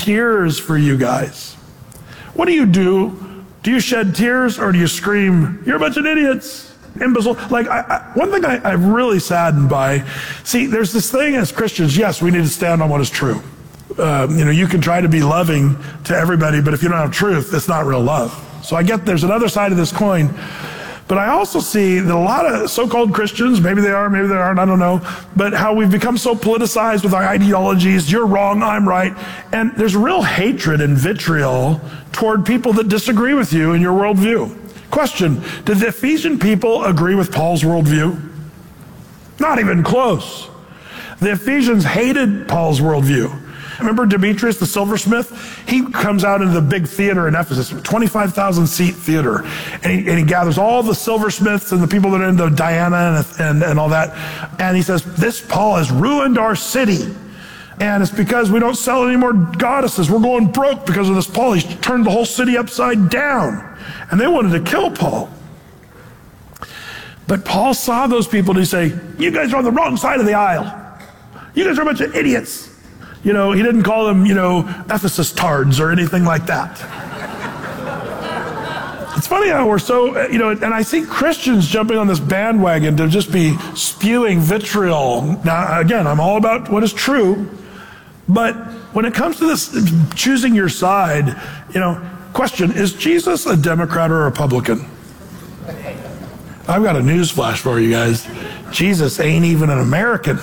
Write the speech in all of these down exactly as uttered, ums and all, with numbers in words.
tears for you guys. What do you do? Do you shed tears or do you scream, you're a bunch of idiots, imbecile? Like, I, I, one thing I, I'm really saddened by, see, there's this thing as Christians, yes, we need to stand on what is true. Uh, you know, you can try to be loving to everybody, but if you don't have truth, it's not real love. So I get there's another side of this coin. But I also see that a lot of so-called Christians, maybe they are, maybe they aren't, I don't know, but how we've become so politicized with our ideologies, you're wrong, I'm right. And there's real hatred and vitriol toward people that disagree with you in your worldview. Question, did the Ephesian people agree with Paul's worldview? Not even close. The Ephesians hated Paul's worldview. Remember Demetrius, the silversmith? He comes out into the big theater in Ephesus, twenty-five thousand seat theater, and he, and he gathers all the silversmiths and the people that are into Diana and, and, and all that, and he says, this Paul has ruined our city, and it's because we don't sell any more goddesses. We're going broke because of this Paul. He's turned the whole city upside down, and they wanted to kill Paul. But Paul saw those people and he say, you guys are on the wrong side of the aisle. You guys are a bunch of idiots. You know, he didn't call them, you know, Ephesus tards or anything like that. It's funny how we're so, you know, and I see Christians jumping on this bandwagon to just be spewing vitriol. Now, again, I'm all about what is true, but when it comes to this choosing your side, you know, question, is Jesus a Democrat or a Republican? I've got a news flash for you guys. Jesus ain't even an American.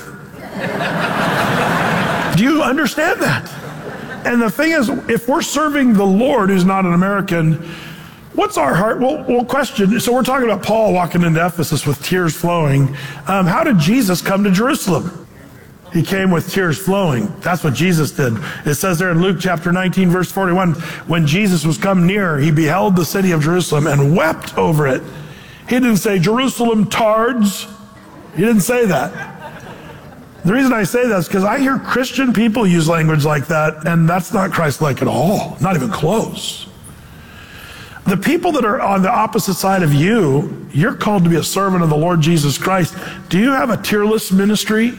Do you understand that? And the thing is, if we're serving the Lord who's not an American, what's our heart? Well, well question. So we're talking about Paul walking into Ephesus with tears flowing. Um, how did Jesus come to Jerusalem? He came with tears flowing. That's what Jesus did. It says there in Luke chapter nineteen, verse forty-one, when Jesus was come near, he beheld the city of Jerusalem and wept over it. He didn't say, Jerusalem tards. He didn't say that. The reason I say that is because I hear Christian people use language like that, and that's not Christ-like at all, not even close. The people that are on the opposite side of you, you're called to be a servant of the Lord Jesus Christ. Do you have a tearless ministry?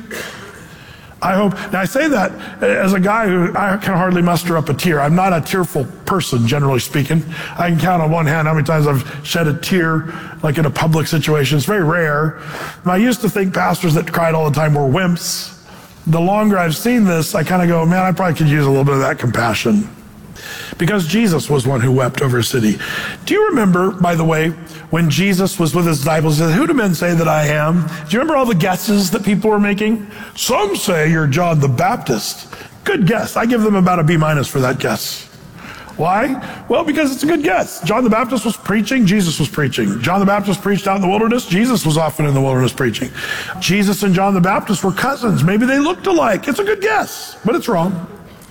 I hope. Now, I say that as a guy who I can hardly muster up a tear. I'm not a tearful person, generally speaking. I can count on one hand how many times I've shed a tear, like in a public situation. It's very rare. And I used to think pastors that cried all the time were wimps. The longer I've seen this, I kind of go, man, I probably could use a little bit of that compassion. Because Jesus was one who wept over a city. Do you remember, by the way, when Jesus was with his disciples, he said, who do men say that I am? Do you remember all the guesses that people were making? Some say you're John the Baptist. Good guess. I give them about a B minus for that guess. Why? Well, because it's a good guess. John the Baptist was preaching, Jesus was preaching. John the Baptist preached out in the wilderness, Jesus was often in the wilderness preaching. Jesus and John the Baptist were cousins. Maybe they looked alike. It's a good guess, but it's wrong.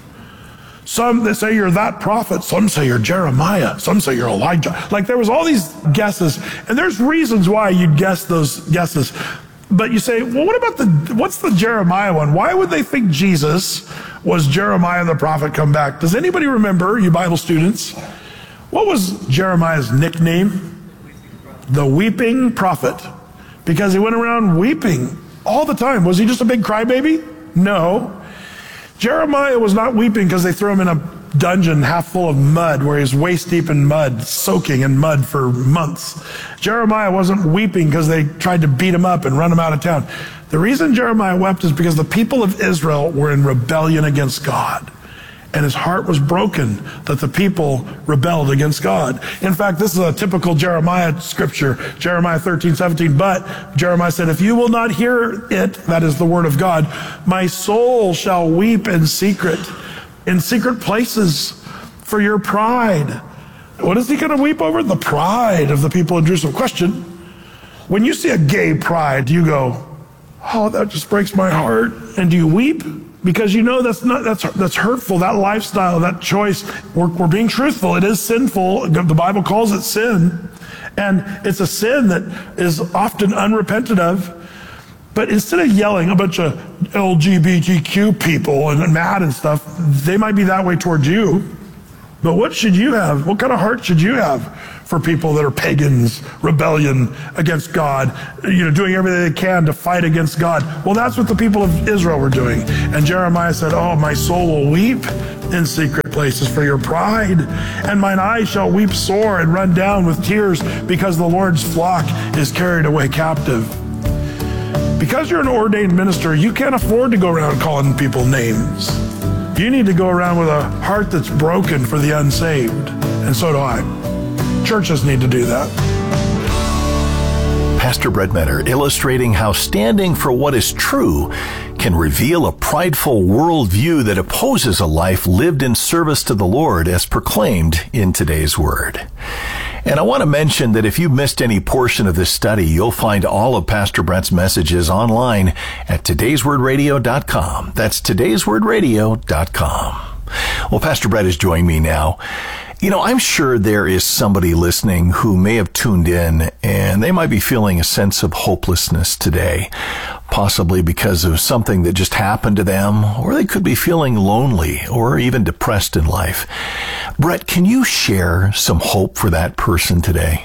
Some that say you're that prophet, some say you're Jeremiah, some say you're Elijah. Like there was all these guesses, and there's reasons why you'd guess those guesses. But you say, well, what about the, what's the Jeremiah one? Why would they think Jesus was Jeremiah the prophet come back? Does anybody remember, you Bible students, what was Jeremiah's nickname? The weeping prophet. Because he went around weeping all the time. Was he just a big crybaby? No. Jeremiah was not weeping because they threw him in a dungeon half full of mud where he was waist deep in mud, soaking in mud for months. Jeremiah wasn't weeping because they tried to beat him up and run him out of town. The reason Jeremiah wept is because the people of Israel were in rebellion against God. And his heart was broken that the people rebelled against God. In fact, this is a typical Jeremiah scripture, Jeremiah thirteen, seventeen. But Jeremiah said, if you will not hear it, that is the word of God, my soul shall weep in secret, in secret places for your pride. What is he going to weep over? The pride of the people in Jerusalem. Question, when you see a gay pride, do you go, oh, that just breaks my heart? And do you weep? Because you know that's not that's that's hurtful. That lifestyle, that choice, we're, we're being truthful. It is sinful. The Bible calls it sin, and it's a sin that is often unrepented of. But instead of yelling a bunch of L G B T Q people and mad and stuff, they might be that way towards you. But what should you have? What kind of heart should you have for people that are pagans, rebellion against God, you know, doing everything they can to fight against God? Well, that's what the people of Israel were doing. And Jeremiah said, oh, my soul will weep in secret places for your pride. And mine eyes shall weep sore and run down with tears because the Lord's flock is carried away captive. Because you're an ordained minister, you can't afford to go around calling people names. You need to go around with a heart that's broken for the unsaved. And so do I. Churches need to do that. Pastor Brett Metter illustrating how standing for what is true can reveal a prideful worldview that opposes a life lived in service to the Lord as proclaimed in today's Word. And I want to mention that if you missed any portion of this study, you'll find all of Pastor Brett's messages online at todays word radio dot com. That's todays word radio dot com. Well, Pastor Brett is joining me now. You know, I'm sure there is somebody listening who may have tuned in and they might be feeling a sense of hopelessness today, possibly because of something that just happened to them, or they could be feeling lonely or even depressed in life. Brett, can you share some hope for that person today?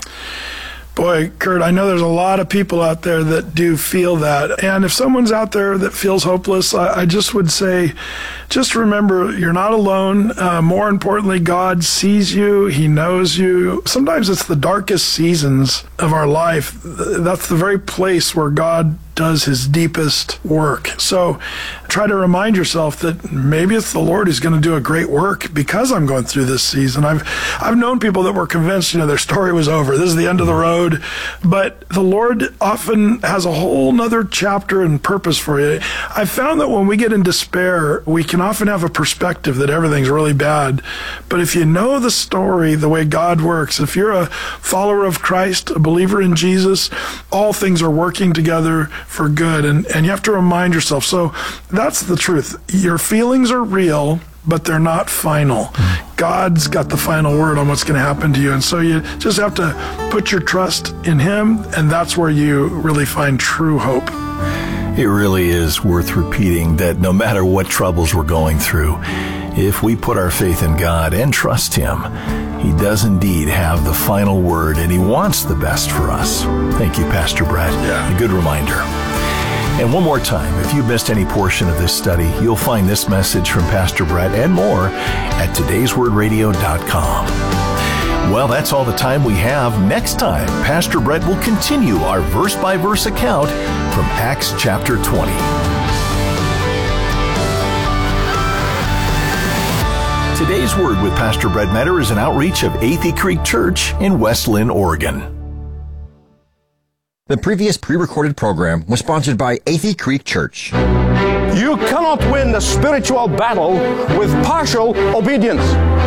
Boy, Kurt, I know there's a lot of people out there that do feel that. And if someone's out there that feels hopeless, I, I just would say, just remember, you're not alone. Uh, more importantly, God sees you. He knows you. Sometimes it's the darkest seasons of our life. That's the very place where God does his deepest work. So try to remind yourself that maybe it's the Lord who's going to do a great work because I'm going through this season. I've I've known people that were convinced, you know, their story was over. This is the end of the road. But the Lord often has a whole nother chapter and purpose for you. I've found that when we get in despair, we can often have a perspective that everything's really bad. But if you know the story, the way God works, if you're a follower of Christ, a believer in Jesus, all things are working together for good. And, and you have to remind yourself. So that's the truth. Your feelings are real, but they're not final. God's got the final word on what's going to happen to you. And so you just have to put your trust in him, and that's where you really find true hope. It really is worth repeating that no matter what troubles we're going through, if we put our faith in God and trust him, he does indeed have the final word, and he wants the best for us. Thank you, Pastor Brett. Yeah. A good reminder. And one more time, if you missed any portion of this study, you'll find this message from Pastor Brett and more at todays word radio dot com. Well, that's all the time we have. Next time, Pastor Brett will continue our verse-by-verse account from Acts chapter twenty. Today's Word with Pastor Brett Metter is an outreach of Athey Creek Church in West Lynn, Oregon. The previous pre-recorded program was sponsored by Athey Creek Church. You cannot win the spiritual battle with partial obedience.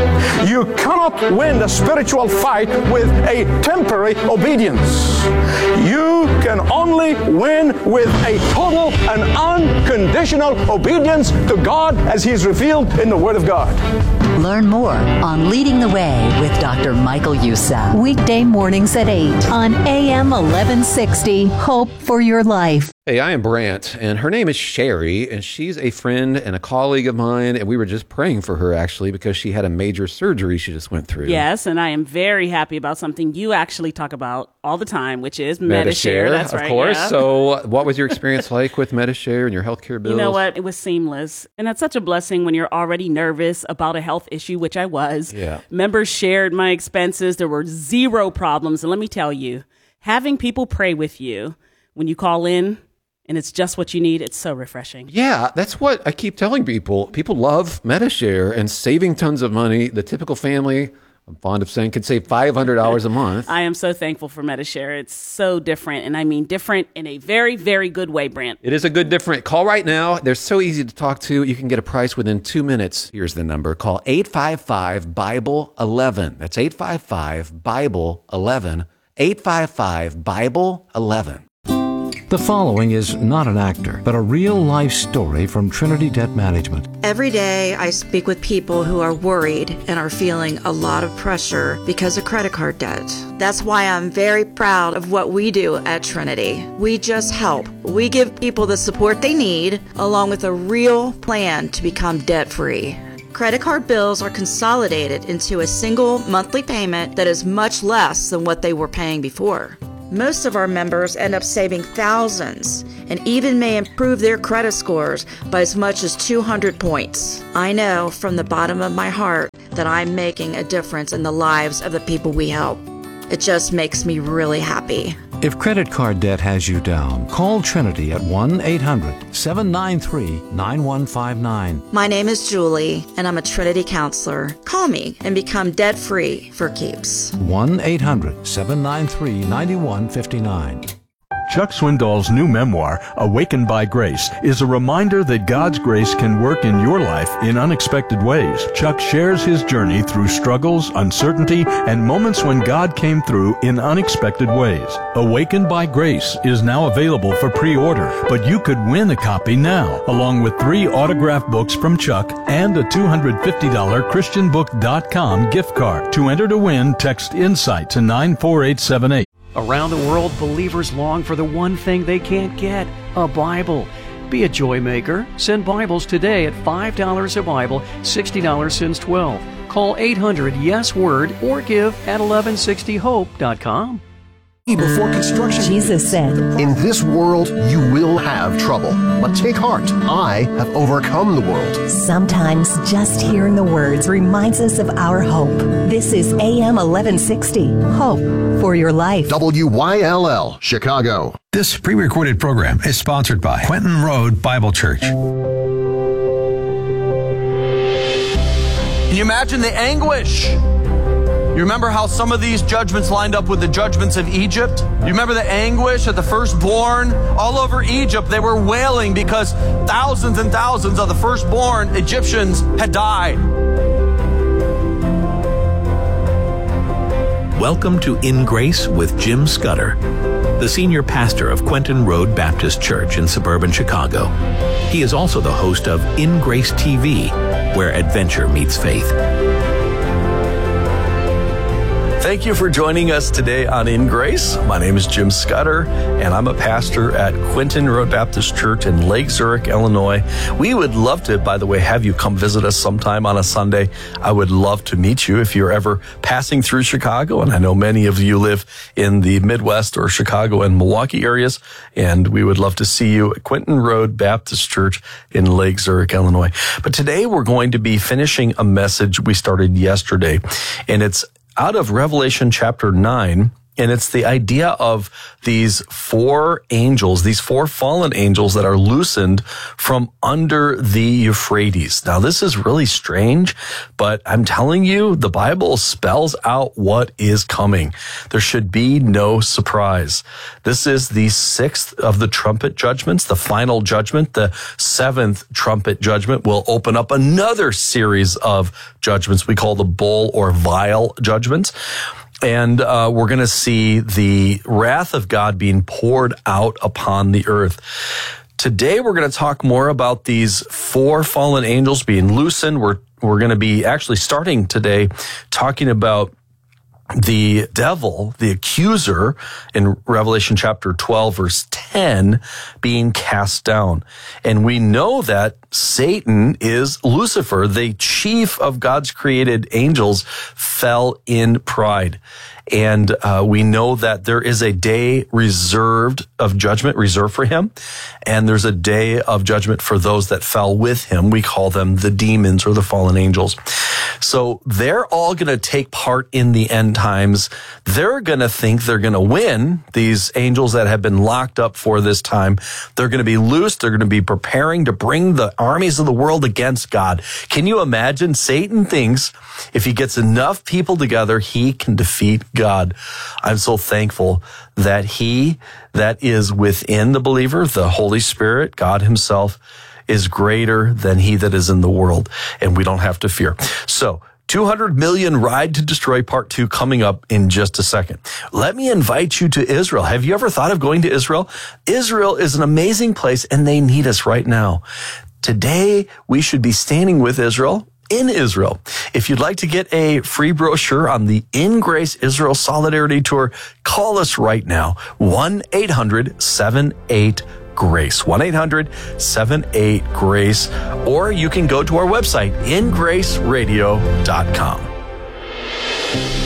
You cannot win the spiritual fight with a temporary obedience. You can only win with a total and unconditional obedience to God as He is revealed in the Word of God. Learn more on Leading the Way with Doctor Michael Youssef. Weekday mornings at eight on A M eleven sixty. Hope for your life. Hey, I am Brant, and her name is Sherry, and she's a friend and a colleague of mine, and we were just praying for her, actually, because she had a major surgery she just went through. Yes, and I am very happy about something you actually talk about all the time, which is Medi-Share. Medi-Share, That's of right, course. yeah. So what was your experience like with Medi-Share and your healthcare bills? You know what? It was seamless, and that's such a blessing when you're already nervous about a health issue, which I was. Yeah. Members shared my expenses. There were zero problems, and let me tell you, having people pray with you when you call in, and it's just what you need, it's so refreshing. Yeah, that's what I keep telling people. People love Medi-Share and saving tons of money. The typical family, I'm fond of saying, can save five hundred dollars a month. I am so thankful for Medi-Share. It's so different, and I mean different in a very, very good way, Brant. It is a good different. Call right now. They're so easy to talk to. You can get a price within two minutes. Here's the number. Call eight five five, Bible eleven. That's eight five five, Bible eleven. eight five five, Bible eleven. The following is not an actor, but a real-life story from Trinity Debt Management. Every day I speak with people who are worried and are feeling a lot of pressure because of credit card debt. That's why I'm very proud of what we do at Trinity. We just help. We give people the support they need, along with a real plan to become debt-free. Credit card bills are consolidated into a single monthly payment that is much less than what they were paying before. Most of our members end up saving thousands and even may improve their credit scores by as much as two hundred points. I know from the bottom of my heart that I'm making a difference in the lives of the people we help. It just makes me really happy. If credit card debt has you down, call Trinity at one eight hundred seven nine three nine one five nine. My name is Julie, and I'm a Trinity counselor. Call me and become debt-free for keeps. one eight hundred seven nine three nine one five nine. Chuck Swindoll's new memoir, Awakened by Grace, is a reminder that God's grace can work in your life in unexpected ways. Chuck shares his journey through struggles, uncertainty, and moments when God came through in unexpected ways. Awakened by Grace is now available for pre-order, but you could win a copy now, along with three autographed books from Chuck and a two hundred fifty dollars Christian book dot com gift card. To enter to win, text INSIGHT to nine four eight seven eight. Around the world, believers long for the one thing they can't get, a Bible. Be a joy maker. Send Bibles today at five dollars a Bible, sixty dollars since twelve. Call eight hundred yes word or give at eleven sixty hope dot com. Before construction, Jesus said, "In this world you will have trouble, but take heart. I have overcome the world." Sometimes just hearing the words reminds us of our hope. This is A M eleven sixty, Hope for Your Life. W Y L L, Chicago. This pre-recorded program is sponsored by Quentin Road Bible Church. Can you imagine the anguish? You remember how some of these judgments lined up with the judgments of Egypt? You remember the anguish of the firstborn? All over Egypt, they were wailing because thousands and thousands of the firstborn Egyptians had died. Welcome to In Grace with Jim Scudder, the senior pastor of Quentin Road Baptist Church in suburban Chicago. He is also the host of In Grace T V, where adventure meets faith. Thank you for joining us today on In Grace. My name is Jim Scudder, and I'm a pastor at Quentin Road Baptist Church in Lake Zurich, Illinois. We would love to, by the way, have you come visit us sometime on a Sunday. I would love to meet you if you're ever passing through Chicago, and I know many of you live in the Midwest or Chicago and Milwaukee areas, and we would love to see you at Quentin Road Baptist Church in Lake Zurich, Illinois. But today we're going to be finishing a message we started yesterday, and it's out of Revelation chapter nine, and it's the idea of these four angels, these four fallen angels that are loosened from under the Euphrates. Now, this is really strange, but I'm telling you, the Bible spells out what is coming. There should be no surprise. This is the sixth of the trumpet judgments, the final judgment. The seventh trumpet judgment will open up another series of judgments we call the bowl or vial judgments. And uh, we're going to see the wrath of God being poured out upon the earth. Today, we're going to talk more about these four fallen angels being loosened. We're we're going to be actually starting today talking about the devil, the accuser, in Revelation chapter twelve, verse ten, being cast down. And we know that Satan is Lucifer, the chief of God's created angels, fell in pride. And uh, we know that there is a day reserved of judgment reserved for him. And there's a day of judgment for those that fell with him. We call them the demons or the fallen angels. So they're all going to take part in the end times. They're going to think they're going to win. These angels that have been locked up for this time, they're going to be loosed. They're going to be preparing to bring the armies of the world against God. Can you imagine? Satan thinks if he gets enough people together, he can defeat God. I'm so thankful that he that is within the believer, the Holy Spirit, God himself, is greater than he that is in the world, and we don't have to fear. So, two hundred million Ride to Destroy Part two coming up in just a second. Let me invite you to Israel. Have you ever thought of going to Israel? Israel is an amazing place, and they need us right now. Today, we should be standing with Israel in Israel. If you'd like to get a free brochure on the In Grace Israel Solidarity Tour, call us right now, one eight hundred seven eight GRACE, one eight hundred seven eight GRACE, or you can go to our website, in grace radio dot com.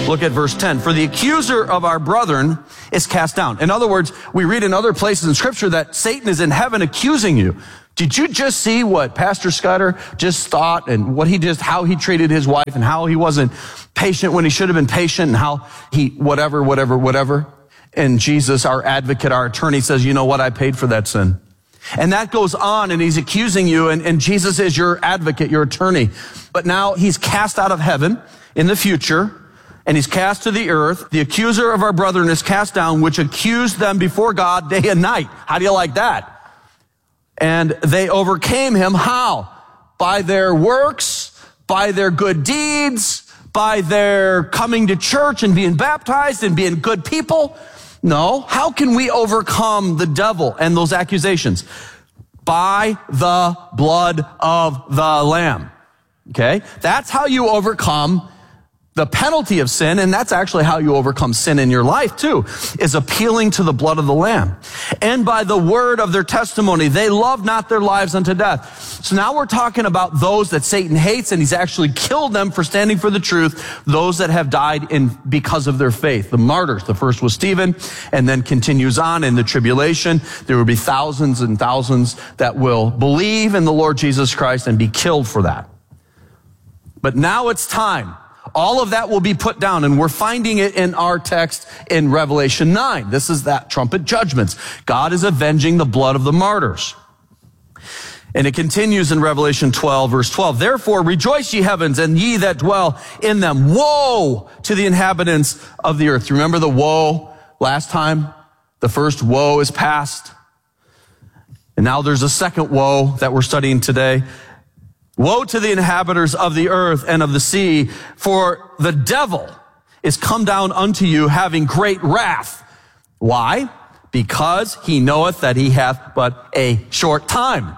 Look at verse ten. For the accuser of our brethren is cast down. In other words, we read in other places in Scripture that Satan is in heaven accusing you. Did you just see what Pastor Scudder just thought and what he just, how he treated his wife and how he wasn't patient when he should have been patient and how he, whatever, whatever, whatever. And Jesus, our advocate, our attorney says, you know what? I paid for that sin. And that goes on and he's accusing you and, and Jesus is your advocate, your attorney. But now he's cast out of heaven in the future and he's cast to the earth. The accuser of our brethren is cast down, which accused them before God day and night. How do you like that? And they overcame him. How? By their works, by their good deeds, by their coming to church and being baptized and being good people. No. How can we overcome the devil and those accusations? By the blood of the Lamb. Okay? That's how you overcome the penalty of sin, and that's actually how you overcome sin in your life too, is appealing to the blood of the Lamb. And by the word of their testimony, they love not their lives unto death. So now we're talking about those that Satan hates, and he's actually killed them for standing for the truth, those that have died in because of their faith. The martyrs, the first was Stephen, and then continues on in the tribulation. There will be thousands and thousands that will believe in the Lord Jesus Christ and be killed for that. But now it's time. All of that will be put down, and we're finding it in our text in Revelation nine. This is that trumpet judgments. God is avenging the blood of the martyrs. And it continues in Revelation twelve, verse twelve. Therefore rejoice, ye heavens, and ye that dwell in them. Woe to the inhabitants of the earth. Remember the woe last time? The first woe is past. And now there's a second woe that we're studying today. Woe to the inhabitants of the earth and of the sea, for the devil is come down unto you having great wrath. Why? Because he knoweth that he hath but a short time.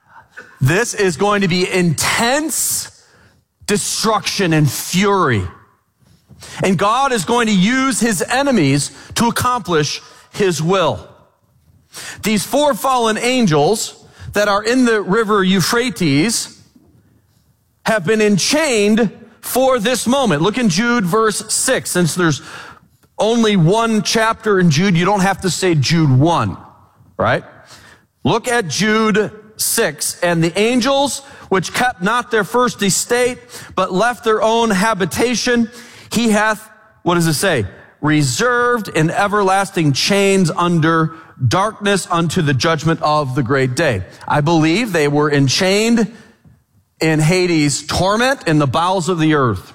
This is going to be intense destruction and fury. And God is going to use his enemies to accomplish his will. These four fallen angels that are in the river Euphrates have been enchained for this moment. Look in Jude verse six. Since there's only one chapter in Jude, you don't have to say Jude one, right? Look at Jude six. And the angels which kept not their first estate, but left their own habitation, he hath, what does it say? Reserved in everlasting chains under darkness unto the judgment of the great day. I believe they were enchained in Hades' torment in the bowels of the earth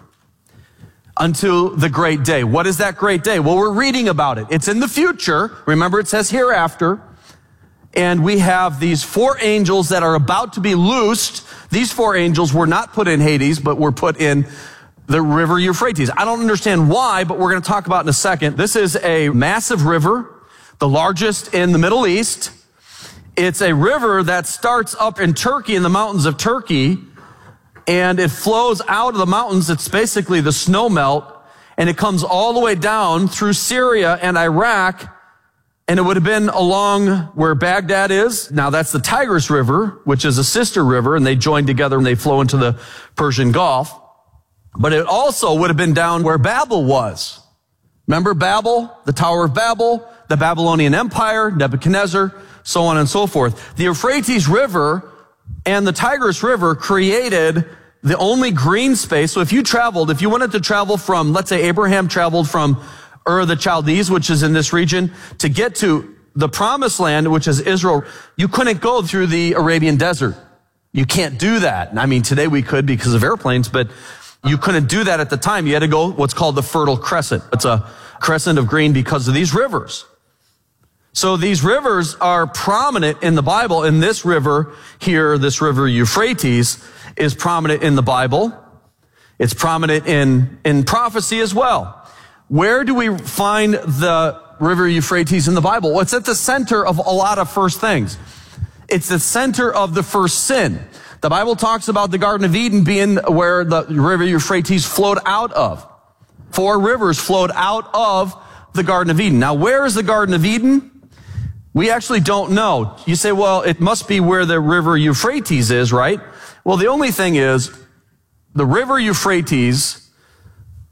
until the great day. What is that great day? Well, we're reading about it. It's in the future. Remember, it says hereafter. And we have these four angels that are about to be loosed. These four angels were not put in Hades, but were put in the river Euphrates. I don't understand why, but we're going to talk about in a second. This is a massive river, the largest in the Middle East. It's a river that starts up in Turkey, in the mountains of Turkey, and it flows out of the mountains. It's basically the snow melt, and it comes all the way down through Syria and Iraq, and it would have been along where Baghdad is. Now that's the Tigris River, which is a sister river, and they join together and they flow into the Persian Gulf. But it also would have been down where Babel was. Remember Babel, the Tower of Babel, the Babylonian Empire, Nebuchadnezzar, so on and so forth. The Euphrates River and the Tigris River created the only green space. So if you traveled, if you wanted to travel from, let's say Abraham traveled from Ur of the Chaldees, which is in this region, to get to the promised land, which is Israel, you couldn't go through the Arabian desert. You can't do that. I mean, today we could because of airplanes, but you couldn't do that at the time. You had to go what's called the Fertile Crescent. It's a crescent of green because of these rivers. So these rivers are prominent in the Bible, and this river here, this river Euphrates, is prominent in the Bible. It's prominent in, in prophecy as well. Where do we find the river Euphrates in the Bible? Well, it's at the center of a lot of first things. It's the center of the first sin. The Bible talks about the Garden of Eden being where the river Euphrates flowed out of. Four rivers flowed out of the Garden of Eden. Now, where is the Garden of Eden? We actually don't know. You say, well, it must be where the river Euphrates is, right? Well, the only thing is, the river Euphrates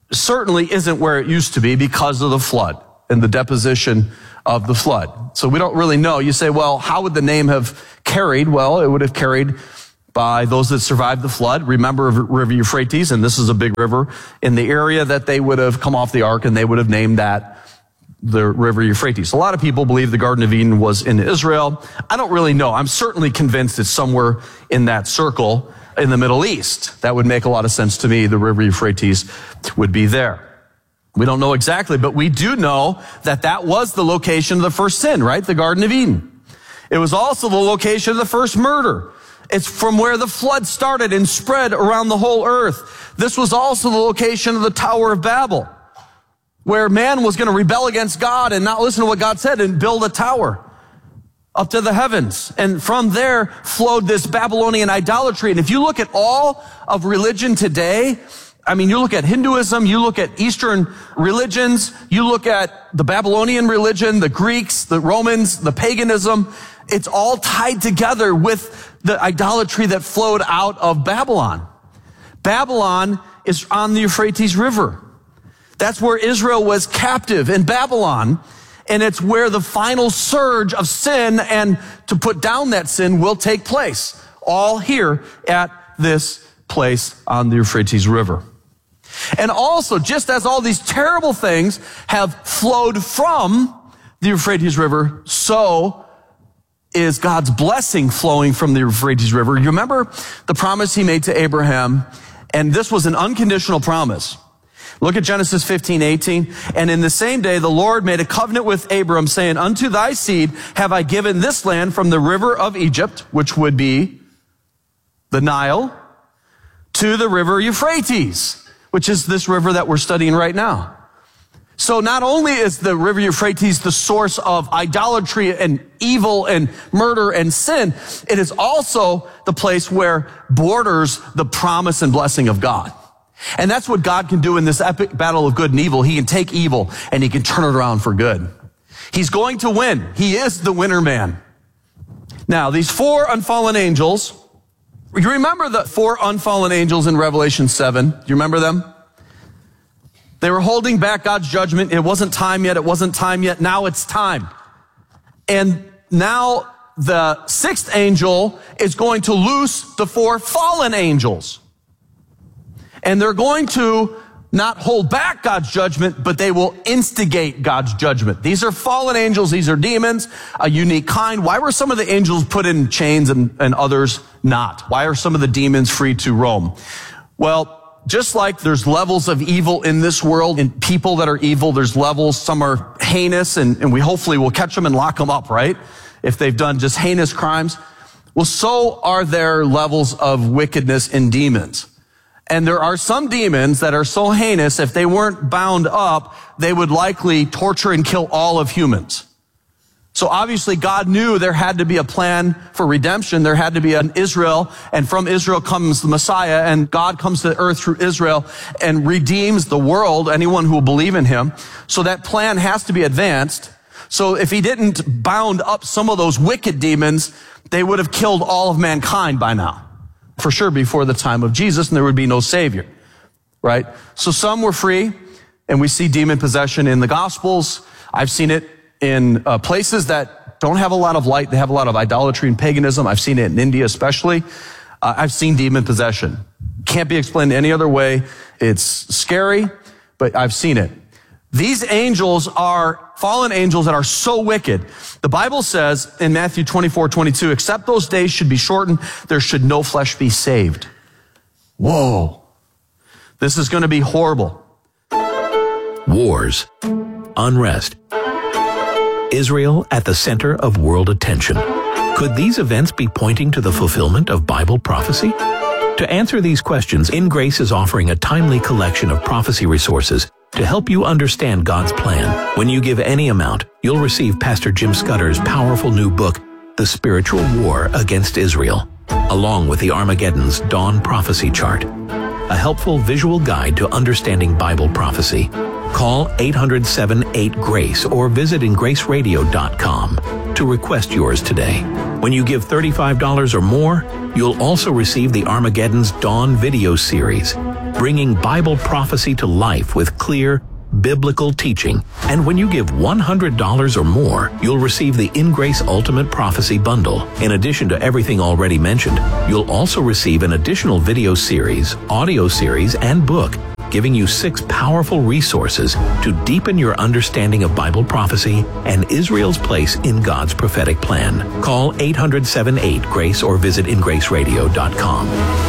certainly isn't where it used to be because of the flood and the deposition of the flood. So we don't really know. You say, well, how would the name have carried? Well, it would have carried by those that survived the flood. Remember River Euphrates, and this is a big river in the area that they would have come off the ark, and they would have named that the River Euphrates. A lot of people believe the Garden of Eden was in Israel. I don't really know. I'm certainly convinced it's somewhere in that circle in the Middle East. That would make a lot of sense to me. The River Euphrates would be there. We don't know exactly, but we do know that that was the location of the first sin, right? The Garden of Eden. It was also the location of the first murder. It's from where the flood started and spread around the whole earth. This was also the location of the Tower of Babel, where man was going to rebel against God and not listen to what God said and build a tower up to the heavens. And from there flowed this Babylonian idolatry. And if you look at all of religion today, I mean, you look at Hinduism, you look at Eastern religions, you look at the Babylonian religion, the Greeks, the Romans, the paganism, it's all tied together with the idolatry that flowed out of Babylon. Babylon is on the Euphrates River. That's where Israel was captive, in Babylon, and it's where the final surge of sin and to put down that sin will take place, all here at this place on the Euphrates River. And also, just as all these terrible things have flowed from the Euphrates River, so is God's blessing flowing from the Euphrates River. You remember the promise he made to Abraham, and this was an unconditional promise. Look at Genesis fifteen, eighteen. And in the same day, the Lord made a covenant with Abram, saying, unto thy seed have I given this land from the river of Egypt, which would be the Nile, to the river Euphrates, which is this river that we're studying right now. So not only is the river Euphrates the source of idolatry and evil and murder and sin, it is also the place where borders the promise and blessing of God. And that's what God can do in this epic battle of good and evil. He can take evil and he can turn it around for good. He's going to win. He is the winner man. Now, these four unfallen angels, you remember the four unfallen angels in Revelation seven? Do you remember them? They were holding back God's judgment. It wasn't time yet. It wasn't time yet. Now it's time. And now the sixth angel is going to loose the four fallen angels. And they're going to not hold back God's judgment, but they will instigate God's judgment. These are fallen angels. These are demons, a unique kind. Why were some of the angels put in chains and, and others not? Why are some of the demons free to roam? Well, just like there's levels of evil in this world and people that are evil, there's levels. Some are heinous, and, and we hopefully will catch them and lock them up, right? If they've done just heinous crimes. Well, so are there levels of wickedness in demons. And there are some demons that are so heinous, if they weren't bound up, they would likely torture and kill all of humans. So obviously God knew there had to be a plan for redemption. There had to be an Israel, and from Israel comes the Messiah, and God comes to earth through Israel and redeems the world, anyone who will believe in him. So that plan has to be advanced. So if he didn't bound up some of those wicked demons, they would have killed all of mankind by now, for sure, before the time of Jesus, and there would be no Savior, right? So some were free, and we see demon possession in the Gospels. I've seen it in uh, places that don't have a lot of light. They have a lot of idolatry and paganism. I've seen it in India especially. Uh, I've seen demon possession. Can't be explained any other way. It's scary, but I've seen it. These angels are fallen angels that are so wicked. The Bible says in Matthew twenty-four, twenty-two, except those days should be shortened, there should no flesh be saved. Whoa. This is going to be horrible. Wars, unrest, Israel at the center of world attention. Could these events be pointing to the fulfillment of Bible prophecy? To answer these questions, In Grace is offering a timely collection of prophecy resources to help you understand God's plan. When you give any amount, you'll receive Pastor Jim Scudder's powerful new book, The Spiritual War Against Israel, along with the Armageddon's Dawn Prophecy Chart, a helpful visual guide to understanding Bible prophecy. Call eight hundred, seven eight, GRACE or visit in grace radio dot com to request yours today. When you give thirty-five dollars or more, you'll also receive the Armageddon's Dawn video series, bringing Bible prophecy to life with clear, biblical teaching. And when you give one hundred dollars or more, you'll receive the In Grace Ultimate Prophecy Bundle. In addition to everything already mentioned, you'll also receive an additional video series, audio series, and book, giving you six powerful resources to deepen your understanding of Bible prophecy and Israel's place in God's prophetic plan. Call eight hundred, seven eight, GRACE or visit in grace radio dot com.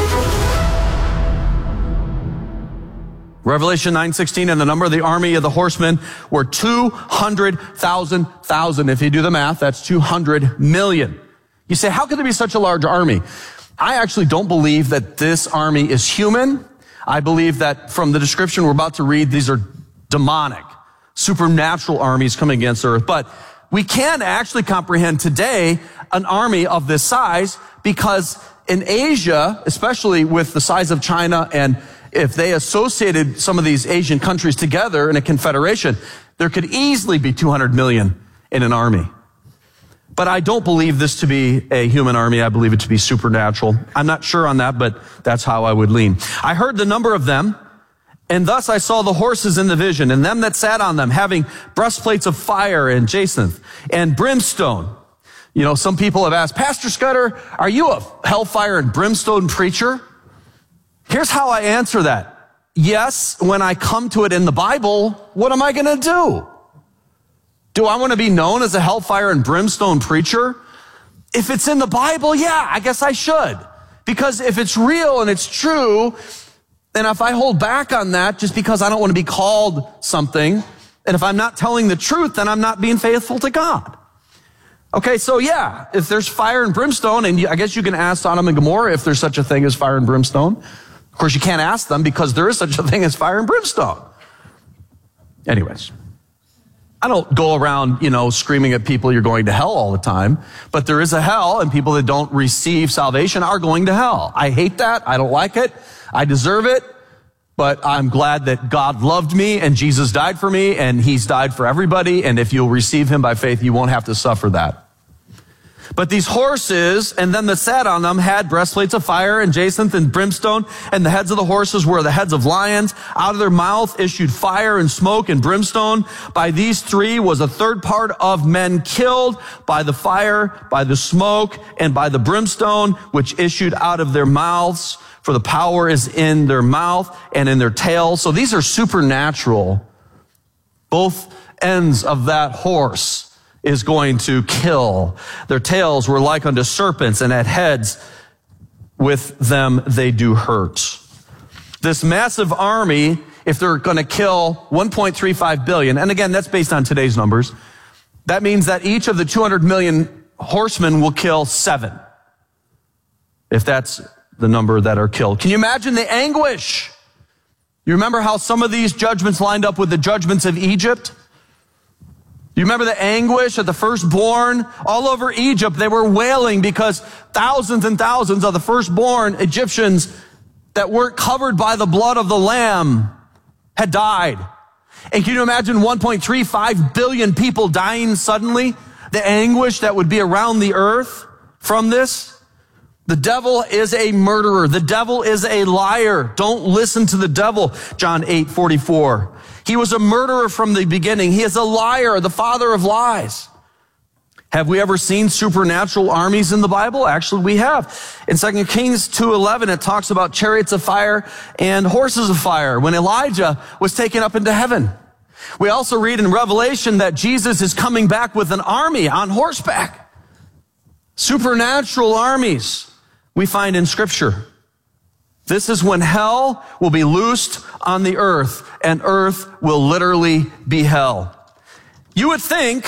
Revelation nine sixteen, and the number of the army of the horsemen were two hundred thousand thousand. If you do the math, that's two hundred million. You say, how could there be such a large army? I actually don't believe that this army is human. I believe that from the description we're about to read, these are demonic, supernatural armies coming against earth. But we can actually comprehend today an army of this size, because in Asia, especially with the size of China, and if they associated some of these Asian countries together in a confederation, there could easily be two hundred million in an army. But I don't believe this to be a human army. I believe it to be supernatural. I'm not sure on that, but that's how I would lean. I heard the number of them, and thus I saw the horses in the vision, and them that sat on them, having breastplates of fire and jacinth and brimstone. You know, some people have asked, Pastor Scudder, are you a hellfire and brimstone preacher? Here's how I answer that. Yes, when I come to it in the Bible, what am I going to do? Do I want to be known as a hellfire and brimstone preacher? If it's in the Bible, yeah, I guess I should. Because if it's real and it's true, and if I hold back on that just because I don't want to be called something, and if I'm not telling the truth, then I'm not being faithful to God. Okay, so yeah, if there's fire and brimstone, and I guess you can ask Sodom and Gomorrah if there's such a thing as fire and brimstone. Of course, you can't ask them because there is such a thing as fire and brimstone. Anyways, I don't go around, you know, screaming at people you're going to hell all the time, but there is a hell, and people that don't receive salvation are going to hell. I hate that. I don't like it. I deserve it, but I'm glad that God loved me and Jesus died for me, and he's died for everybody, and if you'll receive him by faith, you won't have to suffer that. But these horses, and them that sat on them, had breastplates of fire and jacinth and brimstone, and the heads of the horses were the heads of lions. Out of their mouth issued fire and smoke and brimstone. By these three was a third part of men killed by the fire, by the smoke, and by the brimstone, which issued out of their mouths. For the power is in their mouth and in their tail. So these are supernatural. Both ends of that horse is going to kill. Their tails were like unto serpents, and at heads with them they do hurt. This massive army, if they're going to kill one point three five billion, and again, that's based on today's numbers, that means that each of the two hundred million horsemen will kill seven, if that's the number that are killed. Can you imagine the anguish? You remember how some of these judgments lined up with the judgments of Egypt? You remember the anguish of the firstborn? All over Egypt, they were wailing because thousands and thousands of the firstborn Egyptians that weren't covered by the blood of the Lamb had died. And can you imagine one point three five billion people dying suddenly? The anguish that would be around the earth from this? The devil is a murderer. The devil is a liar. Don't listen to the devil. John eight forty-four. He was a murderer from the beginning. He is a liar, the father of lies. Have we ever seen supernatural armies in the Bible? Actually, we have. In Second Kings two eleven, it talks about chariots of fire and horses of fire when Elijah was taken up into heaven. We also read in Revelation that Jesus is coming back with an army on horseback. Supernatural armies we find in Scripture. This is when hell will be loosed on the earth, and earth will literally be hell. You would think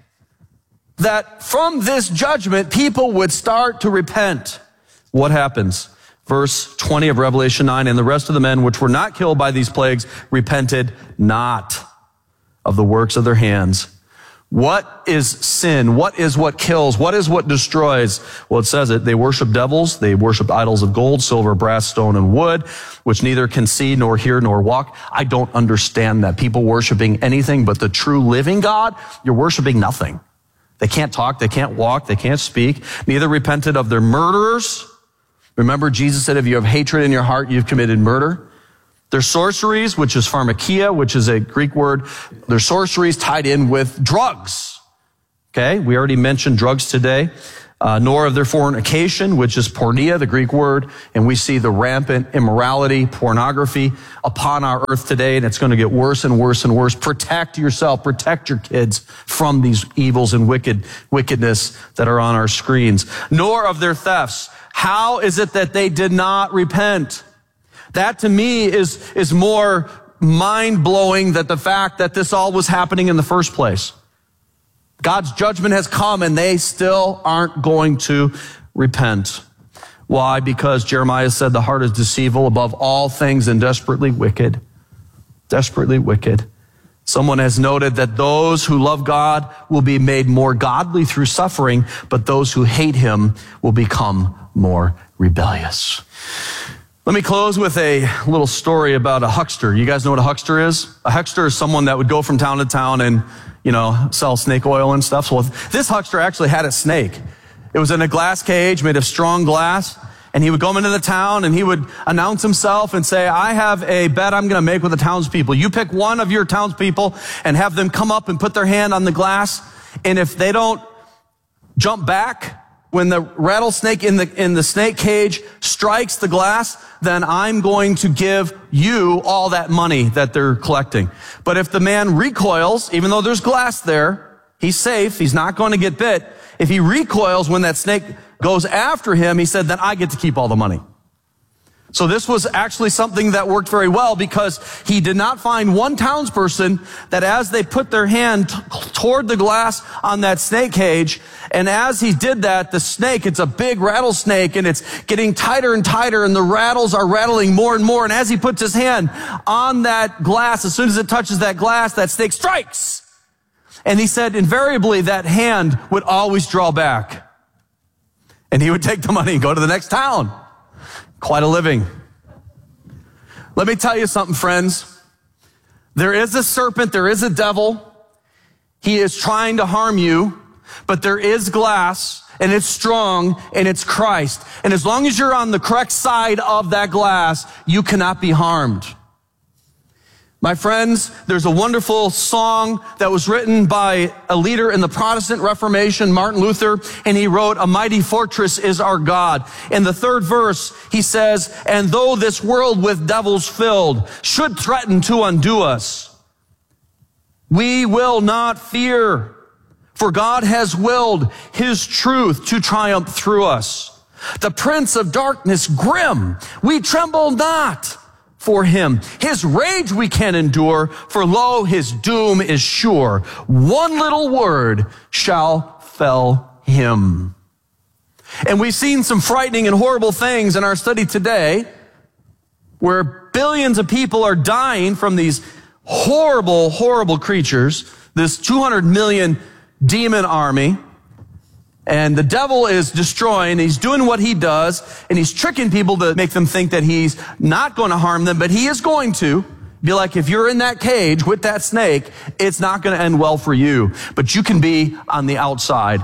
that from this judgment, people would start to repent. What happens? Verse twenty of Revelation nine, and the rest of the men which were not killed by these plagues repented not of the works of their hands. What is sin? What is what kills? What is what destroys? Well, it says it. They worship devils. They worship idols of gold, silver, brass, stone, and wood, which neither can see nor hear nor walk. I don't understand that. People worshiping anything but the true living God, you're worshiping nothing. They can't talk. They can't walk. They can't speak. Neither repented of their murderers. Remember, Jesus said, if you have hatred in your heart, you've committed murder. There's sorceries, which is pharmakia, which is a Greek word. There's sorceries tied in with drugs. Okay, we already mentioned drugs today. Uh, nor of their fornication, which is porneia, the Greek word. And we see the rampant immorality, pornography upon our earth today, and it's going to get worse and worse and worse. Protect yourself, protect your kids from these evils and wicked wickedness that are on our screens. Nor of their thefts. How is it that they did not repent? That to me is, is more mind-blowing than the fact that this all was happening in the first place. God's judgment has come and they still aren't going to repent. Why? Because Jeremiah said the heart is deceitful above all things and desperately wicked. Desperately wicked. Someone has noted that those who love God will be made more godly through suffering, but those who hate him will become more rebellious. Let me close with a little story about a huckster. You guys know what a huckster is? A huckster is someone that would go from town to town and, you know, sell snake oil and stuff. So this huckster actually had a snake. It was in a glass cage made of strong glass. And he would go into the town and he would announce himself and say, I have a bet I'm going to make with the townspeople. You pick one of your townspeople and have them come up and put their hand on the glass. And if they don't jump back when the rattlesnake in the, in the snake cage strikes the glass, then I'm going to give you all that money that they're collecting. But if the man recoils, even though there's glass there, he's safe, he's not going to get bit. If he recoils when that snake goes after him, he said, then I get to keep all the money. So this was actually something that worked very well because he did not find one townsperson that as they put their hand t- toward the glass on that snake cage, and as he did that, the snake, it's a big rattlesnake and it's getting tighter and tighter and the rattles are rattling more and more. And as he puts his hand on that glass, as soon as it touches that glass, that snake strikes. And he said invariably that hand would always draw back. And he would take the money and go to the next town. Quite a living. Let me tell you something, friends. There is a serpent, there is a devil. He is trying to harm you, but there is glass, and it's strong, and it's Christ. And as long as you're on the correct side of that glass, you cannot be harmed. My friends, there's a wonderful song that was written by a leader in the Protestant Reformation, Martin Luther, and he wrote, "A mighty fortress is our God." In the third verse, he says, "And though this world with devils filled should threaten to undo us, we will not fear, for God has willed his truth to triumph through us. The prince of darkness grim, we tremble not for him. His rage we can endure, for lo, his doom is sure. One little word shall fell him." And we've seen some frightening and horrible things in our study today, where billions of people are dying from these horrible, horrible creatures, this two hundred million demon army. And the devil is destroying, he's doing what he does, and he's tricking people to make them think that he's not going to harm them, but he is going to. Be like, if you're in that cage with that snake, it's not going to end well for you. But you can be on the outside.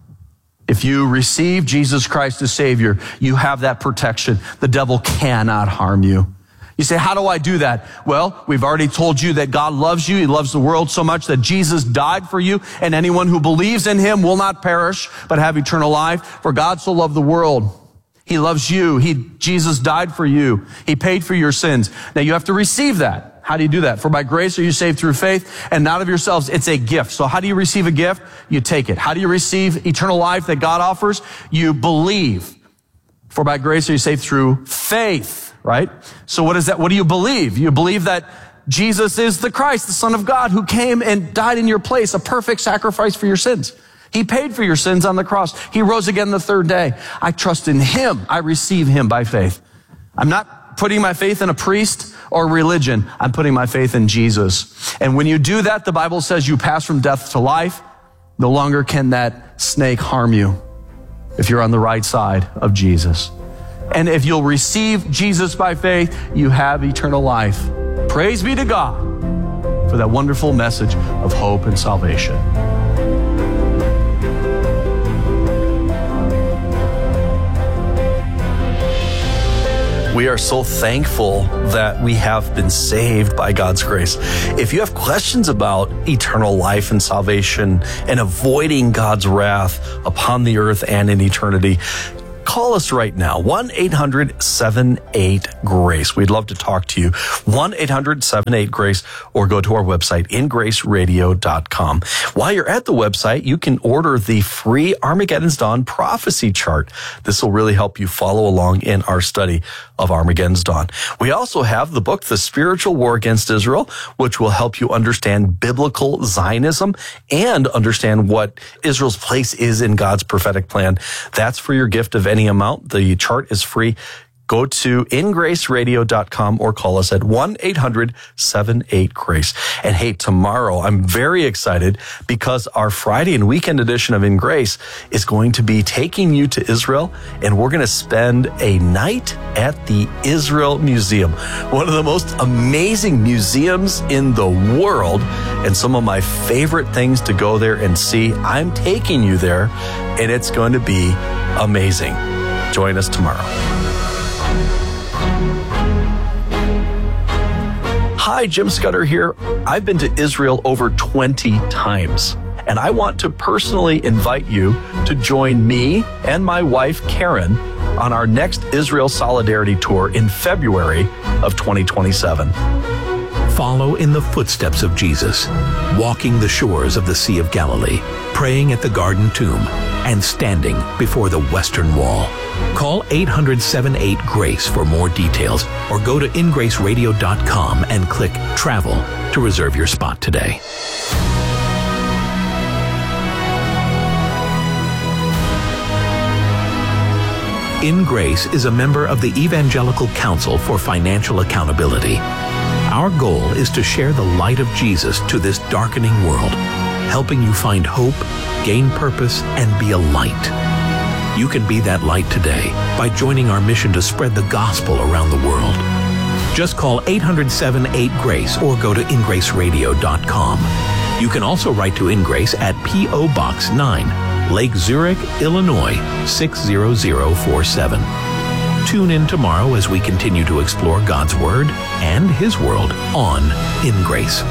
If you receive Jesus Christ as Savior, you have that protection. The devil cannot harm you. You say, how do I do that? Well, we've already told you that God loves you. He loves the world so much that Jesus died for you, and anyone who believes in him will not perish, but have eternal life. For God so loved the world. He loves you. He, Jesus died for you. He paid for your sins. Now you have to receive that. How do you do that? For by grace are you saved through faith, and not of yourselves. It's a gift. So how do you receive a gift? You take it. How do you receive eternal life that God offers? You believe. For by grace are you saved through faith. Right? So what is that? What do you believe? You believe that Jesus is the Christ, the Son of God, who came and died in your place, a perfect sacrifice for your sins. He paid for your sins on the cross. He rose again the third day. I trust in him. I receive him by faith. I'm not putting my faith in a priest or religion. I'm putting my faith in Jesus. And when you do that, the Bible says you pass from death to life. No longer can that snake harm you if you're on the right side of Jesus. And if you'll receive Jesus by faith, you have eternal life. Praise be to God for that wonderful message of hope and salvation. We are so thankful that we have been saved by God's grace. If you have questions about eternal life and salvation and avoiding God's wrath upon the earth and in eternity, call us right now, one eight hundred seven eight GRACE. We'd love to talk to you, one eight hundred seven eight GRACE, or go to our website, in grace radio dot com. While you're at the website, you can order the free Armageddon's Dawn prophecy chart. This will really help you follow along in our study of Armageddon's Dawn. We also have the book, The Spiritual War Against Israel, which will help you understand biblical Zionism and understand what Israel's place is in God's prophetic plan. That's for your gift of any amount. The chart is free. Go to in grace radio dot com or call us at one eight hundred seven eight GRACE. And hey, tomorrow I'm very excited because our Friday and weekend edition of In Grace is going to be taking you to Israel, and we're going to spend a night at the Israel Museum, one of the most amazing museums in the world, and some of my favorite things to go there and see. I'm taking you there, and it's going to be amazing. Join us tomorrow. Hi, Jim Scudder here. I've been to Israel over twenty times, and I want to personally invite you to join me and my wife, Karen, on our next Israel Solidarity Tour in February of twenty twenty-seven. Follow in the footsteps of Jesus, walking the shores of the Sea of Galilee, praying at the Garden Tomb, and standing before the Western Wall. Call eight hundred seven eight GRACE for more details, or go to in grace radio dot com and click Travel to reserve your spot today. In Grace is a member of the Evangelical Council for Financial Accountability. Our goal is to share the light of Jesus to this darkening world, helping you find hope, gain purpose, and be a light. You can be that light today by joining our mission to spread the gospel around the world. Just call eight hundred seven eight GRACE or go to in grace radio dot com. You can also write to InGrace at P O Box nine, Lake Zurich, Illinois six zero zero four seven. Tune in tomorrow as we continue to explore God's Word and His world on In Grace.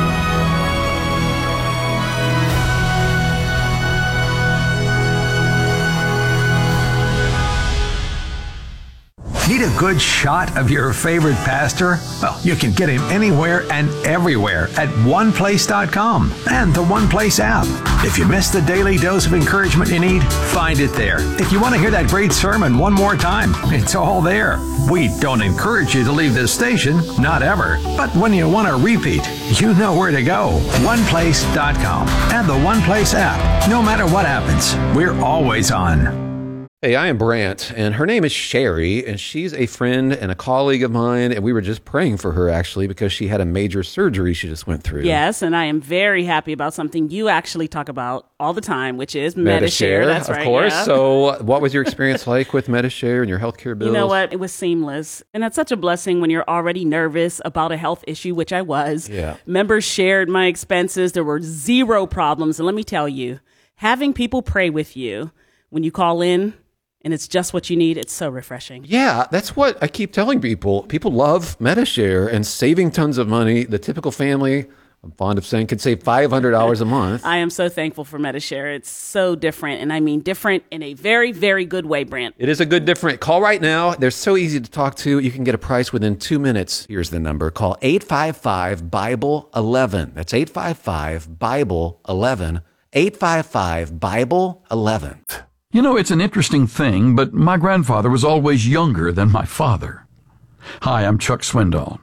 Need a good shot of your favorite pastor? Well, you can get him anywhere and everywhere at one place dot com and the One Place app. If you missed the daily dose of encouragement you need, find it there. If you want to hear that great sermon one more time, it's all there. We don't encourage you to leave this station, not ever. But when you want a repeat, you know where to go. one place dot com and the One Place app. No matter what happens, we're always on. Hey, I am Brant, and her name is Sherry, and she's a friend and a colleague of mine, and we were just praying for her, actually, because she had a major surgery she just went through. Yes, and I am very happy about something you actually talk about all the time, which is Medi-Share. That's of right, course. yeah. So what was your experience like with Medi-Share and your healthcare bills? You know what? It was seamless, and that's such a blessing when you're already nervous about a health issue, which I was. Yeah. Members shared my expenses. There were zero problems, and let me tell you, having people pray with you when you call in, and it's just what you need, it's so refreshing. Yeah, that's what I keep telling people. People love Medi-Share and saving tons of money. The typical family, I'm fond of saying, could save five hundred dollars a month. I am so thankful for Medi-Share. It's so different, and I mean different in a very, very good way, Brant. It is a good different. Call right now. They're so easy to talk to. You can get a price within two minutes. Here's the number. Call eight five five Bible eleven. That's eight five five Bible eleven. eight five five Bible eleven. You know, it's an interesting thing, but my grandfather was always younger than my father. Hi, I'm Chuck Swindoll.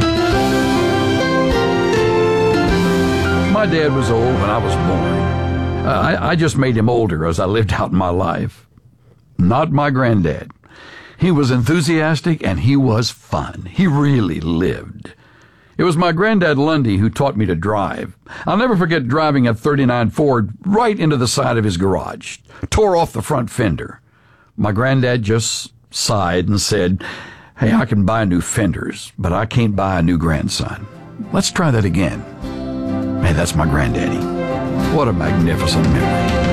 My dad was old when I was born. Uh, I, I just made him older as I lived out my life. Not my granddad. He was enthusiastic and he was fun. He really lived. It was my granddad Lundy who taught me to drive. I'll never forget driving a thirty-nine Ford right into the side of his garage. Tore off the front fender. My granddad just sighed and said, "Hey, I can buy new fenders, but I can't buy a new grandson. Let's try that again." Hey, that's my granddaddy. What a magnificent memory.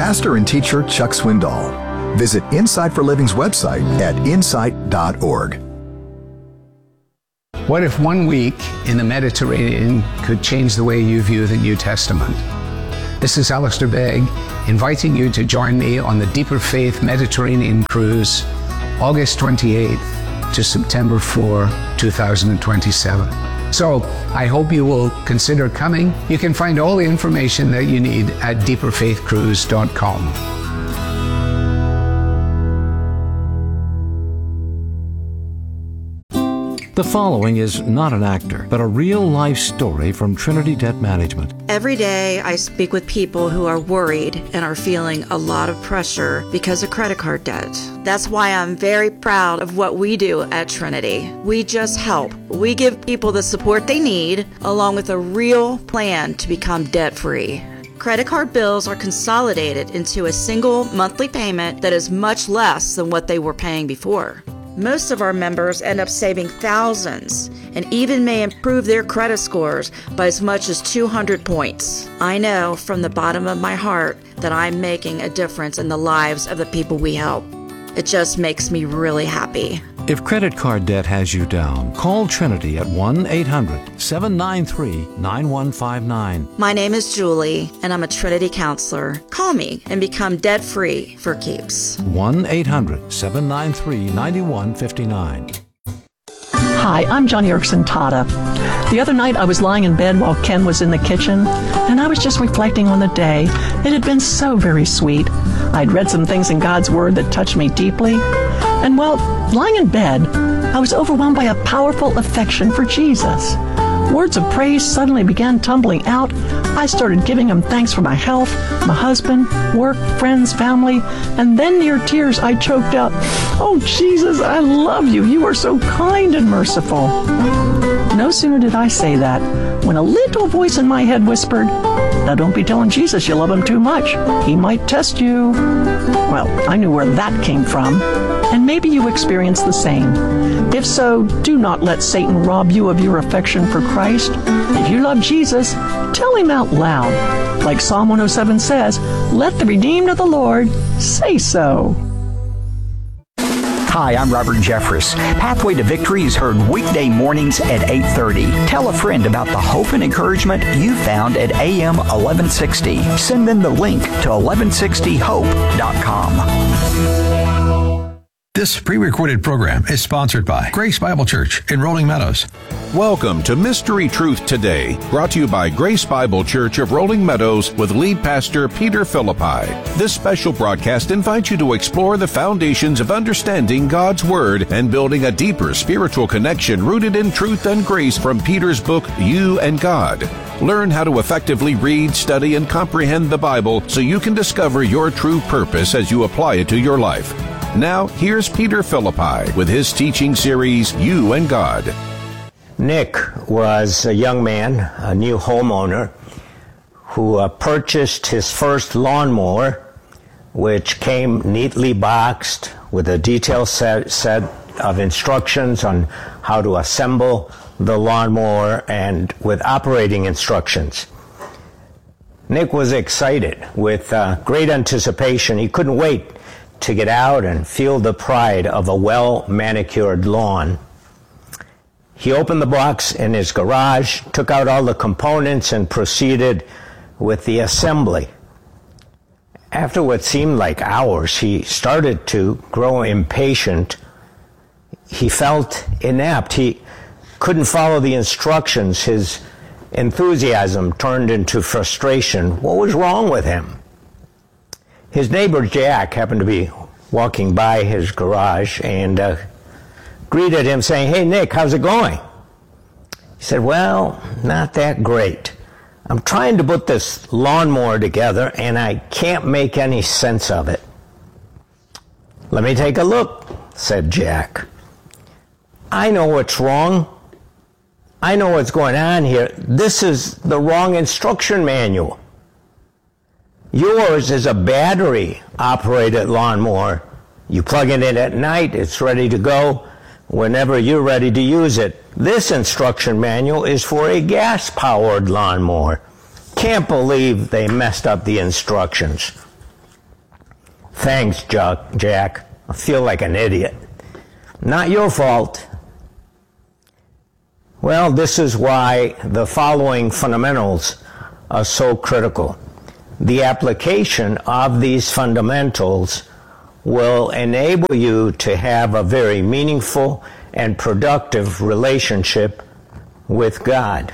pastor and teacher Chuck Swindoll. Visit Insight for Living's website at insight dot org. What if one week in the Mediterranean could change the way you view the New Testament? This is Alistair Begg, inviting you to join me on the Deeper Faith Mediterranean Cruise, August twenty-eighth to September fourth, two thousand twenty-seven. So I hope you will consider coming. You can find all the information that you need at deeper faith cruise dot com. The following is not an actor, but a real-life story from Trinity Debt Management. Every day I speak with people who are worried and are feeling a lot of pressure because of credit card debt. That's why I'm very proud of what we do at Trinity. We just help. We give people the support they need, along with a real plan to become debt-free. Credit card bills are consolidated into a single monthly payment that is much less than what they were paying before. Most of our members end up saving thousands and even may improve their credit scores by as much as two hundred points. I know from the bottom of my heart that I'm making a difference in the lives of the people we help. It just makes me really happy. If credit card debt has you down, call Trinity at one eight hundred, seven nine three, nine one five nine. My name is Julie, and I'm a Trinity counselor. Call me and become debt-free for keeps. one eight hundred, seven nine three, nine one five nine. Hi, I'm Johnny Erickson Tata. The other night I was lying in bed while Ken was in the kitchen, and I was just reflecting on the day. It had been so very sweet. I'd read some things in God's Word that touched me deeply. And while lying in bed, I was overwhelmed by a powerful affection for Jesus. Words of praise suddenly began tumbling out. I started giving him thanks for my health, my husband, work, friends, family, and then near tears I choked out, "Oh, Jesus, I love you. You are so kind and merciful." No sooner did I say that when a little voice in my head whispered, "Now don't be telling Jesus you love him too much. He might test you." Well, I knew where that came from. And maybe you experience the same. If so, do not let Satan rob you of your affection for Christ. If you love Jesus, tell him out loud. Like Psalm one oh seven says, "Let the redeemed of the Lord say so." Hi, I'm Robert Jeffress. Pathway to Victory is heard weekday mornings at eight thirty. Tell a friend about the hope and encouragement you found at A M eleven sixty. Send them the link to eleven sixty hope dot com. This pre-recorded program is sponsored by Grace Bible Church in Rolling Meadows. Welcome to Mystery Truth Today, brought to you by Grace Bible Church of Rolling Meadows with lead pastor Peter Philippi. This special broadcast invites you to explore the foundations of understanding God's Word and building a deeper spiritual connection rooted in truth and grace from Peter's book, You and God. Learn how to effectively read, study, and comprehend the Bible so you can discover your true purpose as you apply it to your life. Now, here's Peter Philippi with his teaching series, You and God. Nick was a young man, a new homeowner, who uh, purchased his first lawnmower, which came neatly boxed with a detailed set, set of instructions on how to assemble the lawnmower and with operating instructions. Nick was excited with uh, great anticipation. He couldn't wait to get out and feel the pride of a well-manicured lawn. He opened the box in his garage, took out all the components, and proceeded with the assembly. After what seemed like hours, he started to grow impatient. He felt inept. He couldn't follow the instructions. His enthusiasm turned into frustration. What was wrong with him? His neighbor Jack happened to be walking by his garage and uh, greeted him saying, "Hey Nick, how's it going?" He said, "Well, not that great. I'm trying to put this lawnmower together and I can't make any sense of it." "Let me take a look," said Jack. "I know what's wrong. I know what's going on here. This is the wrong instruction manual. Yours is a battery-operated lawnmower. You plug it in at night, it's ready to go whenever you're ready to use it. This instruction manual is for a gas-powered lawnmower. Can't believe they messed up the instructions." Thanks, Jack. I feel like an idiot. Not your fault. Well, this is why the following fundamentals are so critical. The application of these fundamentals will enable you to have a very meaningful and productive relationship with God.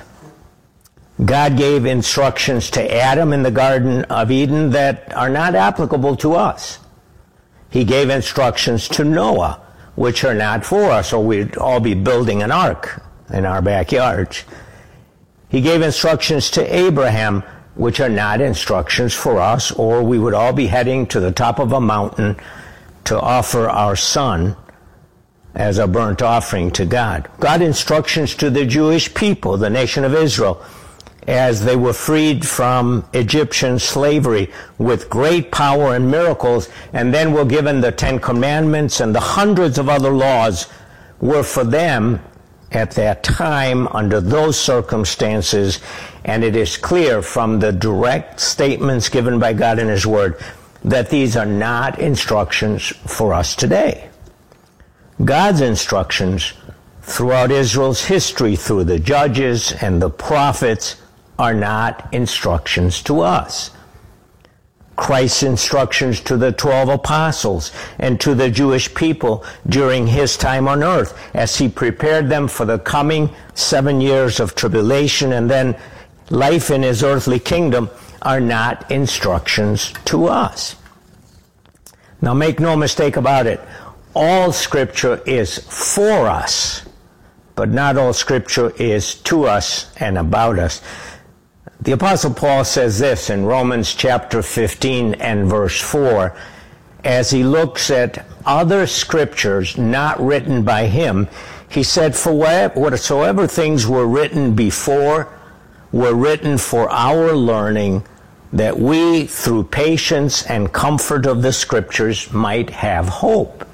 God gave instructions to Adam in the Garden of Eden that are not applicable to us. He gave instructions to Noah, which are not for us, or we'd all be building an ark in our backyards. He gave instructions to Abraham, which are not instructions for us, or we would all be heading to the top of a mountain to offer our son as a burnt offering to God. God instructions to the Jewish people, the nation of Israel, as they were freed from Egyptian slavery with great power and miracles, and then were given the Ten Commandments and the hundreds of other laws, were for them at that time under those circumstances. And it is clear from the direct statements given by God in His Word that these are not instructions for us today. God's instructions throughout Israel's history, through the judges and the prophets, are not instructions to us. Christ's instructions to the twelve apostles and to the Jewish people during His time on earth as He prepared them for the coming seven years of tribulation and then life in His earthly kingdom are not instructions to us. Now make no mistake about it. All Scripture is for us, but not all Scripture is to us and about us. The Apostle Paul says this in Romans chapter fifteen and verse four, as he looks at other Scriptures not written by him. He said, for whatsoever things were written before were written for our learning, that we, through patience and comfort of the Scriptures, might have hope.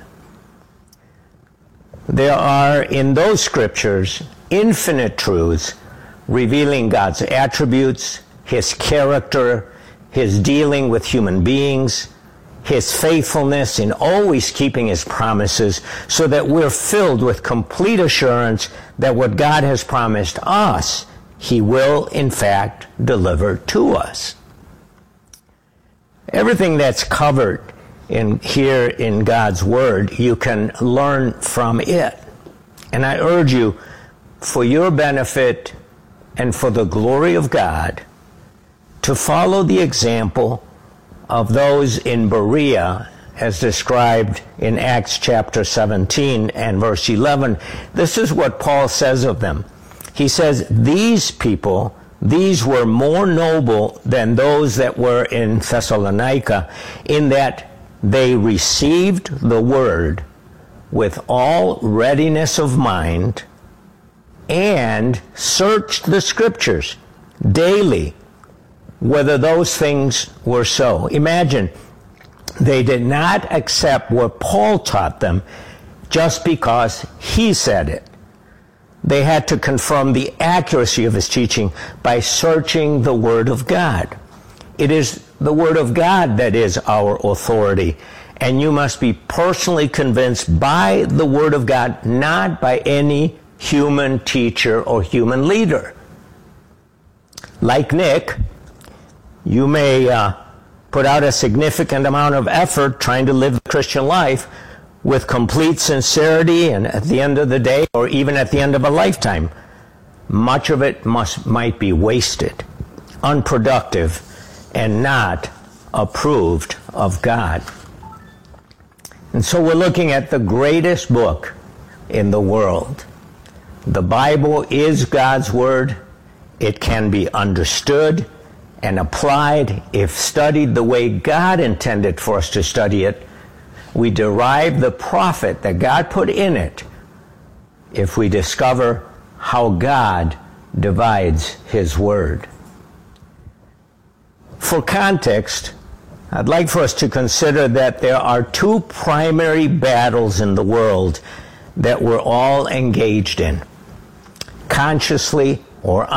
There are in those Scriptures infinite truths revealing God's attributes, His character, His dealing with human beings, His faithfulness in always keeping His promises, so that we're filled with complete assurance that what God has promised us, He will in fact deliver to us. Everything that's covered in here in God's Word, you can learn from it. And I urge you, for your benefit and for the glory of God, to follow the example of those in Berea as described in Acts chapter seventeen and verse eleven. This is what Paul says of them. He says, these people, these were more noble than those that were in Thessalonica, in that they received the word with all readiness of mind and searched the Scriptures daily whether those things were so. Imagine, they did not accept what Paul taught them just because he said it. They had to confirm the accuracy of his teaching by searching the Word of God. It is the Word of God that is our authority, and you must be personally convinced by the Word of God, not by any human teacher or human leader. Like Nick, you may uh, put out a significant amount of effort trying to live the Christian life with complete sincerity, and at the end of the day, or even at the end of a lifetime, much of it must might be wasted, unproductive, and not approved of God. And so we're looking at the greatest book in the world. The Bible is God's Word. It can be understood and applied if studied the way God intended for us to study it. We derive the profit that God put in it if we discover how God divides His Word. For context, I'd like for us to consider that there are two primary battles in the world that we're all engaged in, consciously or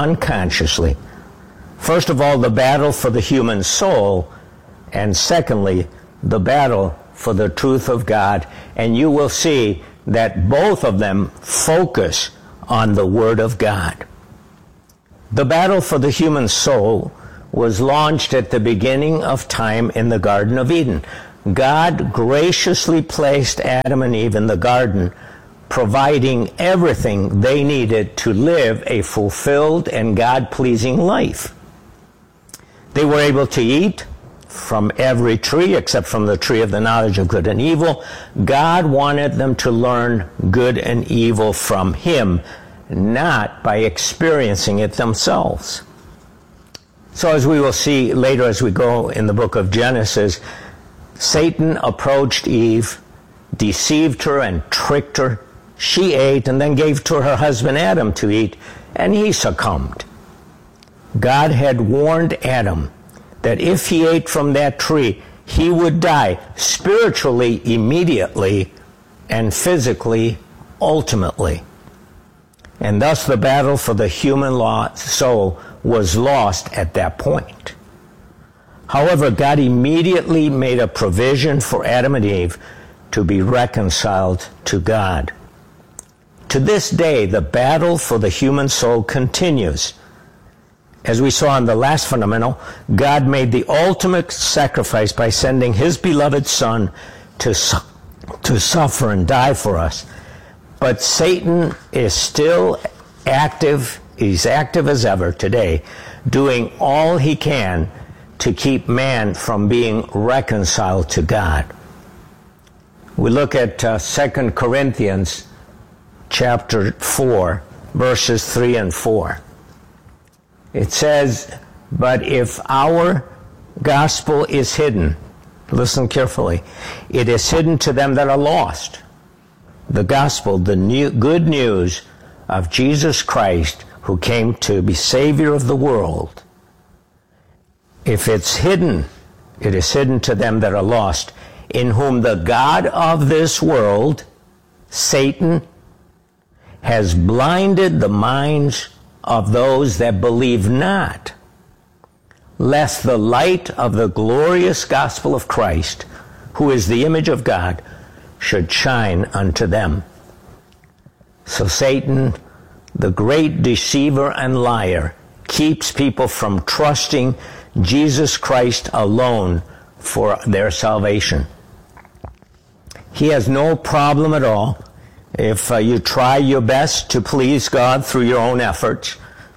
unconsciously. First of all, the battle for the human soul, and secondly, the battle for the truth of God, and you will see that both of them focus on the Word of God. The battle for the human soul was launched at the beginning of time in the Garden of Eden. God graciously placed Adam and Eve in the garden, providing everything they needed to live a fulfilled and God-pleasing life. They were able to eat from every tree except from the tree of the knowledge of good and evil. God wanted them to learn good and evil from Him, not by experiencing it themselves. So as we will see later as we go in the book of Genesis, Satan approached Eve, deceived her and tricked her. She ate and then gave to her husband Adam to eat, and he succumbed. God had warned Adam that if he ate from that tree, he would die spiritually immediately and physically ultimately. And thus the battle for the human soul was lost at that point. However, God immediately made a provision for Adam and Eve to be reconciled to God. To this day, the battle for the human soul continues. As we saw in the last fundamental, God made the ultimate sacrifice by sending His beloved Son to, su- to suffer and die for us. But Satan is still active, he's active as ever today, doing all he can to keep man from being reconciled to God. We look at uh, Second Corinthians chapter four, verses three and four. It says, "But if our gospel is hidden," listen carefully, "it is hidden to them that are lost." The gospel, the new, good news of Jesus Christ, who came to be Savior of the world. If it's hidden, it is hidden to them that are lost, in whom the God of this world, Satan, has blinded the minds of those that believe not, lest the light of the glorious gospel of Christ, who is the image of God, should shine unto them. So Satan, the great deceiver and liar, keeps people from trusting Jesus Christ alone for their salvation. He has no problem at all if uh, you try your best to please God through your own efforts,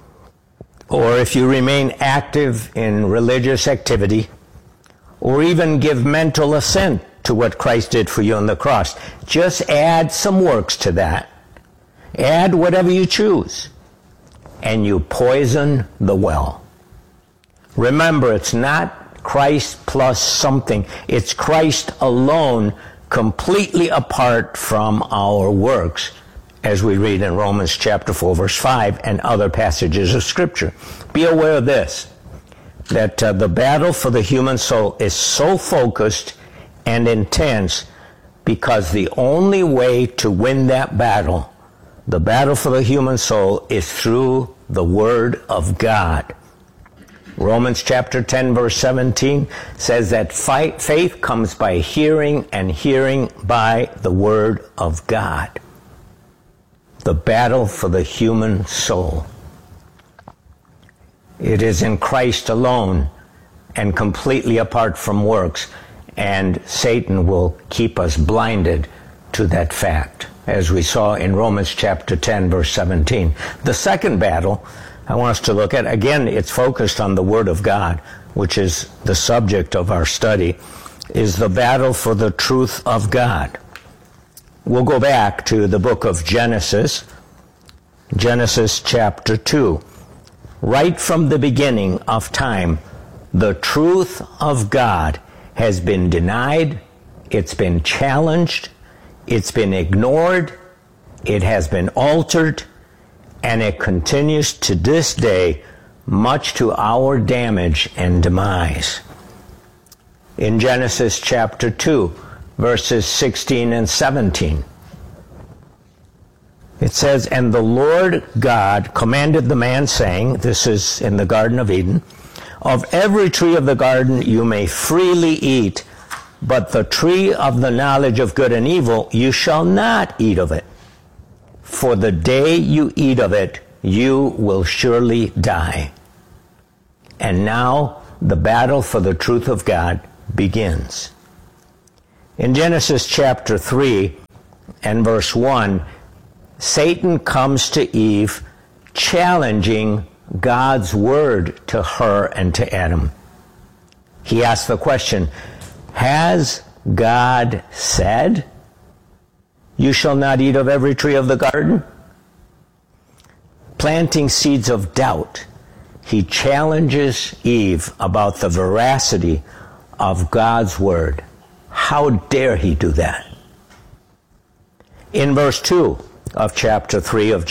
or if you remain active in religious activity, or even give mental assent to what Christ did for you on the cross. Just add some works to that. Add whatever you choose, and you poison the well. Remember, it's not Christ plus something. It's Christ alone, completely apart from our works, as we read in Romans chapter four, verse five, and other passages of Scripture. Be aware of this, that uh, the battle for the human soul is so focused and intense because the only way to win that battle, the battle for the human soul, is through the Word of God. Romans chapter ten, verse seventeen says that fight, faith comes by hearing, and hearing by the Word of God. The battle for the human soul. It is in Christ alone and completely apart from works, and Satan will keep us blinded to that fact, as we saw in Romans chapter ten, verse seventeen. The second battle I want us to look at, again, it's focused on the Word of God, which is the subject of our study, is the battle for the truth of God. We'll go back to the book of Genesis, Genesis chapter two. Right from the beginning of time, the truth of God has been denied, it's been challenged, it's been ignored, it has been altered, and it continues to this day, much to our damage and demise. In Genesis chapter two, verses sixteen and seventeen, it says, "And the Lord God commanded the man, saying," this is in the Garden of Eden, "of every tree of the garden you may freely eat, But the tree of the knowledge of good and evil, you shall not eat of it. For the day you eat of it, you will surely die. And now the battle for the truth of God begins. In Genesis chapter three and verse one, Satan comes to Eve challenging God's word to her and to Adam. He asks the question, has God said, you shall not eat of every tree of the garden? Planting seeds of doubt, he challenges Eve about the veracity of God's word. How dare he do that? In verse two of chapter three of